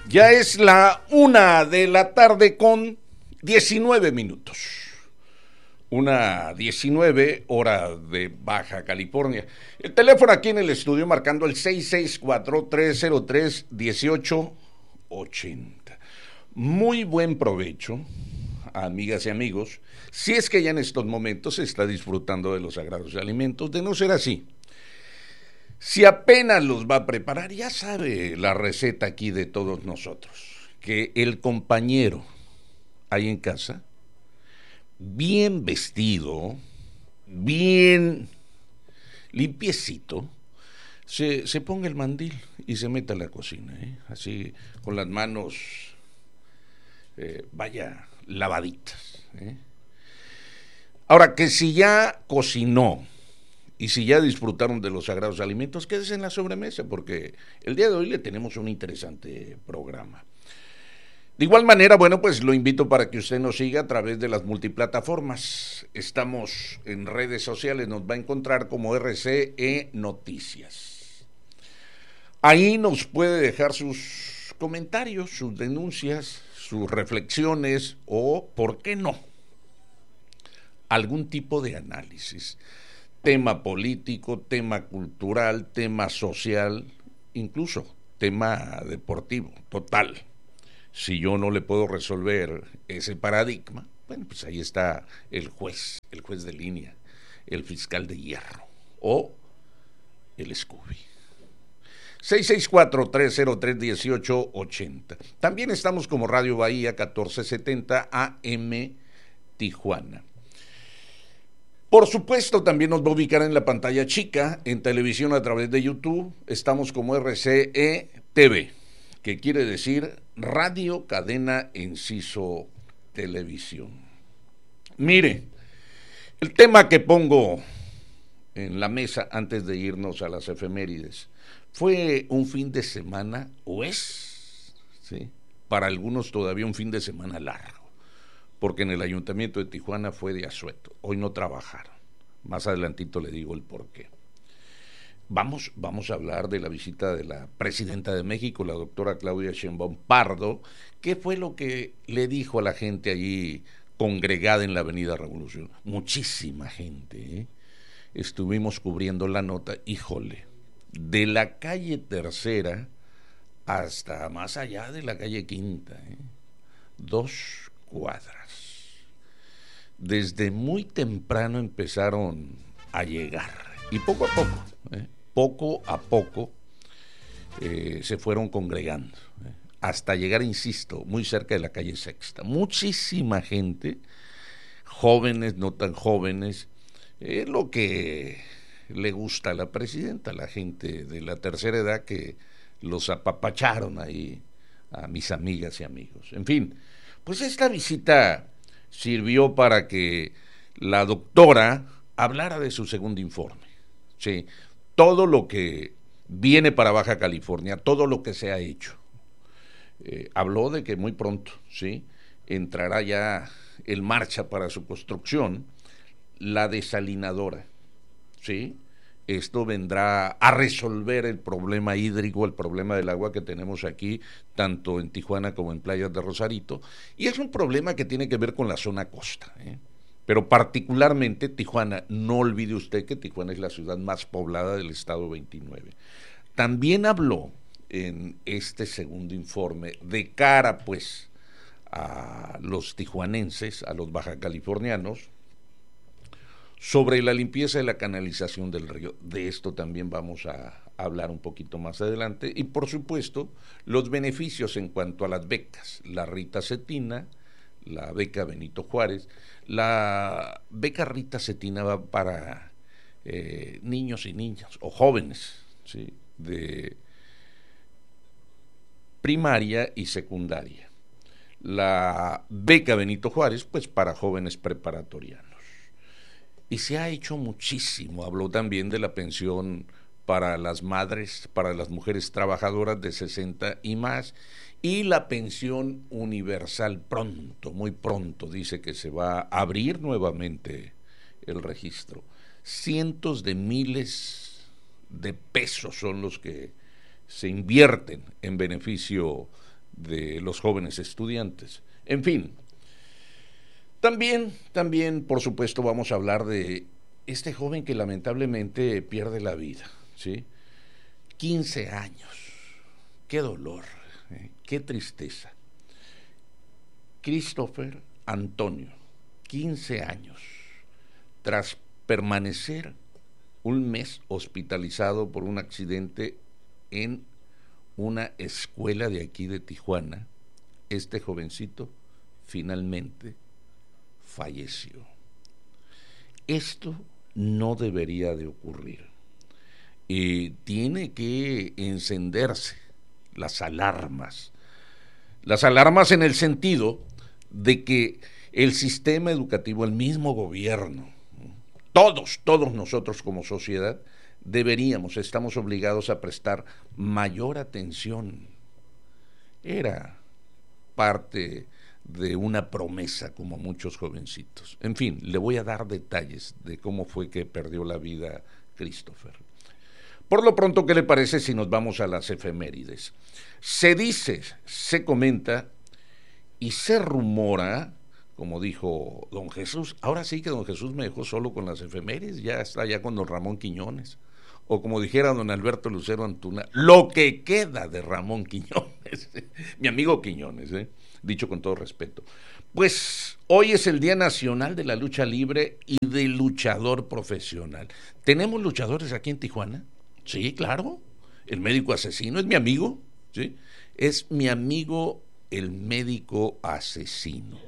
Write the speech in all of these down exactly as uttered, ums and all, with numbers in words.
Ya es la una de la tarde con diecinueve minutos. Una diecinueve, hora de Baja California. El teléfono aquí en el estudio marcando el seis seis cuatro, tres cero tres, uno ocho ocho cero. Muy buen provecho, amigas y amigos, si es que ya en estos momentos se está disfrutando de los sagrados alimentos. De no ser así, si apenas los va a preparar, ya sabe la receta aquí de todos nosotros, que el compañero ahí en casa, bien vestido, bien limpiecito, se, se ponga el mandil y se meta a la cocina, ¿eh? Así con las manos, eh, vaya, lavaditas, ¿eh? Ahora, que si ya cocinó y si ya disfrutaron de los sagrados alimentos, quédese en la sobremesa, porque el día de hoy le tenemos un interesante programa. De igual manera, bueno, pues lo invito para que usted nos siga a través de las multiplataformas. Estamos en redes sociales, nos va a encontrar como R C E Noticias. Ahí nos puede dejar sus comentarios, sus denuncias, sus reflexiones o, ¿por qué no?, algún tipo de análisis. Tema político, tema cultural, tema social, incluso tema deportivo, total. Si yo no le puedo resolver ese paradigma, bueno, pues ahí está el juez, el juez de línea, el fiscal de hierro o el Scooby. seis seis cuatro, tres cero tres, uno ocho ocho cero. También estamos como Radio Bahía catorce setenta A M Tijuana. Por supuesto, también nos va a ubicar en la pantalla chica, en televisión a través de YouTube. Estamos como R C E T V, que quiere decir Radio Cadena Enciso Televisión. Mire, el tema que pongo en la mesa antes de irnos a las efemérides fue un fin de semana, o es, ¿sí?, para algunos todavía un fin de semana largo, porque en el Ayuntamiento de Tijuana fue de asueto. Hoy no trabajaron. Más adelantito le digo el porqué. Vamos, vamos a hablar de la visita de la presidenta de México, la doctora Claudia Sheinbaum Pardo. ¿Qué fue lo que le dijo a la gente allí congregada en la Avenida Revolución? Muchísima gente, ¿eh? Estuvimos cubriendo la nota, híjole, de la calle Tercera hasta más allá de la calle Quinta, ¿eh? Dos cuadras. Desde muy temprano empezaron a llegar y poco a poco, ¿eh? poco a poco eh, se fueron congregando, ¿eh? hasta llegar, insisto, muy cerca de la calle Sexta. Muchísima gente, jóvenes, no tan jóvenes, es eh, lo que le gusta a la presidenta, la gente de la tercera edad que los apapacharon ahí a mis amigas y amigos. En fin, pues esta visita sirvió para que la doctora hablara de su segundo informe. Sí, todo lo que viene para Baja California, todo lo que se ha hecho. Eh, habló de que muy pronto, sí, entrará ya en marcha para su construcción la desalinadora, sí. Esto vendrá a resolver el problema hídrico, el problema del agua que tenemos aquí, tanto en Tijuana como en Playas de Rosarito, y es un problema que tiene que ver con la zona costa, ¿eh? Pero particularmente Tijuana. No olvide usted que Tijuana es la ciudad más poblada del estado veintinueve. También habló en este segundo informe de cara pues a los tijuanenses, a los bajacalifornianos, sobre la limpieza de la canalización del río. De esto también vamos a hablar un poquito más adelante. Y por supuesto, los beneficios en cuanto a las becas. La Rita Cetina, la beca Benito Juárez. La beca Rita Cetina va para eh, niños y niñas, o jóvenes, ¿sí?, de primaria y secundaria. La beca Benito Juárez, pues para jóvenes preparatorianos. Y se ha hecho muchísimo. Habló también de la pensión para las madres, para las mujeres trabajadoras de sesenta y más, y la pensión universal pronto, muy pronto, dice que se va a abrir nuevamente el registro. Cientos de miles de pesos son los que se invierten en beneficio de los jóvenes estudiantes. En fin, también, también, por supuesto, vamos a hablar de este joven que lamentablemente pierde la vida, ¿sí? quince años, qué dolor, ¿eh? Qué tristeza. Christopher Antonio, quince años, tras permanecer un mes hospitalizado por un accidente en una escuela de aquí de Tijuana, este jovencito finalmente falleció. Esto no debería de ocurrir. Eh, tiene que encenderse las alarmas. Las alarmas en el sentido de que el sistema educativo, el mismo gobierno, todos, todos nosotros como sociedad, deberíamos, estamos obligados a prestar mayor atención. Era parte de una promesa como muchos jovencitos. En fin, le voy a dar detalles de cómo fue que perdió la vida Christopher. Por lo pronto, ¿qué le parece si nos vamos a las efemérides? Se dice, se comenta y se rumora, como dijo don Jesús, ahora sí que don Jesús me dejó solo con las efemérides, ya está ya con don Ramón Quiñones, o como dijera don Alberto Lucero Antuna, lo que queda de Ramón Quiñones, mi amigo Quiñones, ¿eh? Dicho con todo respeto. Pues hoy es el Día Nacional de la Lucha Libre y del Luchador Profesional. ¿Tenemos luchadores aquí en Tijuana? Sí, claro. El médico asesino es mi amigo, ¿sí? Es mi amigo el médico asesino.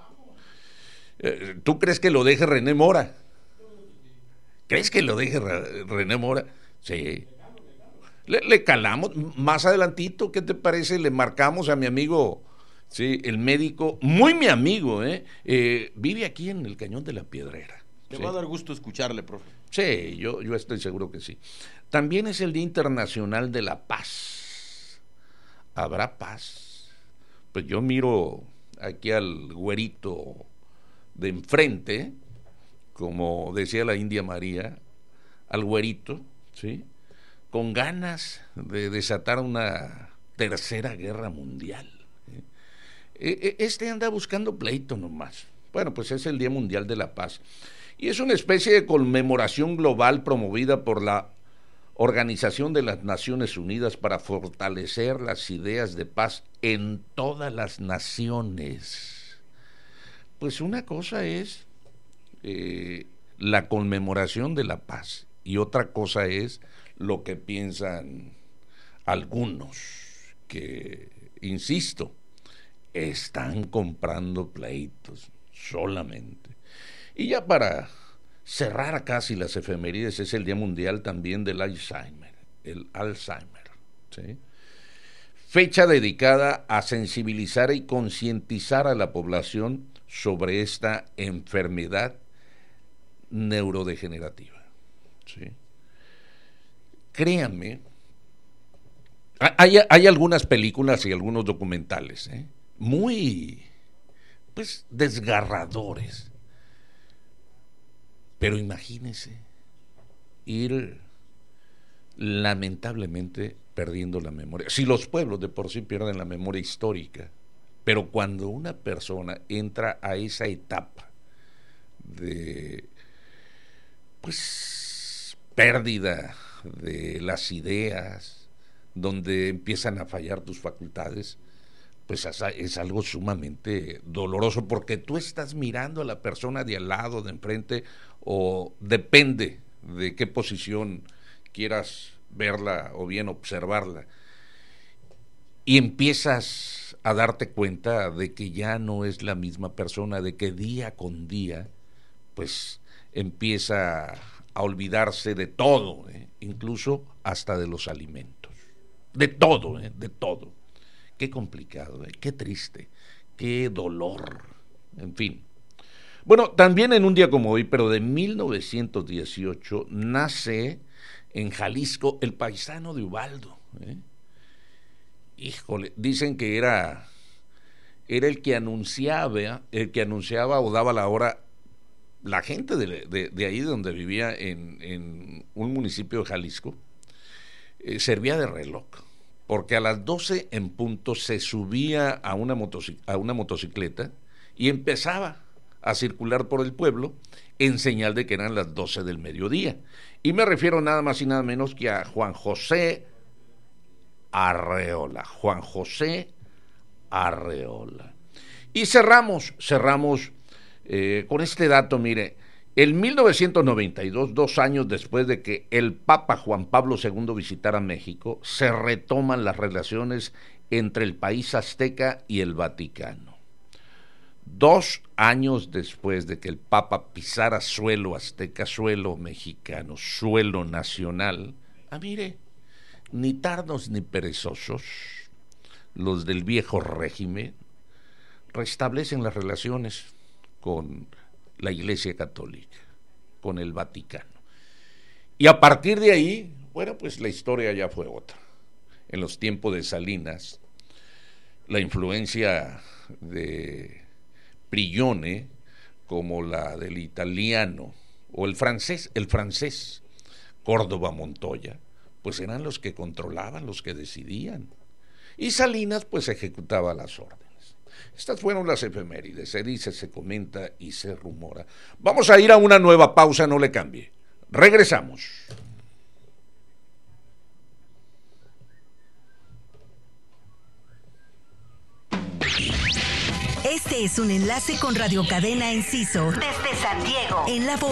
¿Tú crees que lo deje René Mora? ¿Crees que lo deje René Mora? Sí. Le, le calamos, más adelantito, ¿qué te parece? Le marcamos a mi amigo, sí, el médico, muy mi amigo, ¿eh? eh vive aquí en el Cañón de la Piedrera. Te ¿sí? va a dar gusto escucharle, profe. Sí, yo, yo estoy seguro que sí. También es el Día Internacional de la Paz. ¿Habrá paz? Pues yo miro aquí al güerito de enfrente, como decía la India María, al güerito, ¿sí? Con ganas de desatar una tercera guerra mundial. ¿eh? Este anda buscando pleito nomás. Bueno, pues es el Día Mundial de la Paz. Y es una especie de conmemoración global promovida por la Organización de las Naciones Unidas para fortalecer las ideas de paz en todas las naciones. Pues una cosa es eh, la conmemoración de la paz y otra cosa es lo que piensan algunos que, insisto, están comprando pleitos solamente. Y ya para cerrar casi las efemérides, es el Día Mundial también del Alzheimer, el Alzheimer, ¿sí? Fecha dedicada a sensibilizar y concientizar a la población sobre esta enfermedad neurodegenerativa, ¿sí? Créanme, hay, hay algunas películas y algunos documentales, ¿eh? muy, pues, desgarradores. Pero imagínese ir lamentablemente perdiendo la memoria. Si los pueblos de por sí pierden la memoria histórica, pero cuando una persona entra a esa etapa de, pues, pérdida de las ideas, donde empiezan a fallar tus facultades, pues es algo sumamente doloroso, porque tú estás mirando a la persona de al lado, de enfrente, o depende de qué posición quieras verla o bien observarla, y empiezas a darte cuenta de que ya no es la misma persona, de que día con día pues empieza a olvidarse de todo, ¿eh? Incluso hasta de los alimentos, de todo, ¿eh? de todo. Qué complicado, ¿eh? Qué triste, qué dolor, en fin. Bueno, también en un día como hoy, pero de mil novecientos dieciocho, nace en Jalisco el paisano de Ubaldo, ¿eh? Híjole, dicen que era, era el que anunciaba, el que anunciaba o daba la hora, la gente de, de, de ahí donde vivía en, en un municipio de Jalisco, eh, servía de reloj, porque a las doce en punto se subía a una, motoci- a una motocicleta y empezaba a circular por el pueblo en señal de que eran las doce del mediodía. Y me refiero nada más y nada menos que a Juan José Arreola. Juan José Arreola. Y cerramos, cerramos eh, con este dato, mire, en mil novecientos noventa y dos, dos años después de que el Papa Juan Pablo segundo visitara México, se retoman las relaciones entre el país azteca y el Vaticano. Dos años después de que el Papa pisara suelo azteca, suelo mexicano, suelo nacional, ah, mire, ni tardos ni perezosos, los del viejo régimen restablecen las relaciones con la Iglesia Católica, con el Vaticano. Y a partir de ahí, bueno, pues la historia ya fue otra. En los tiempos de Salinas, la influencia de Prigione, como la del italiano, o el francés, el francés, Córdoba Montoya, pues eran los que controlaban, los que decidían. Y Salinas, pues ejecutaba las órdenes. Estas fueron las efemérides, se dice, se comenta y se rumora. Vamos a ir a una nueva pausa, no le cambie. Regresamos. Este es un enlace con Radio Cadena Enciso desde San Diego en la voz.